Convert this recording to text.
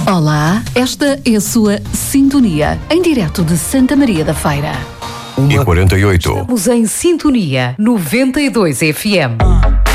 Olá, esta é a sua Sintonia, em direto de Santa Maria da Feira. E 48. Estamos em Sintonia 92 FM.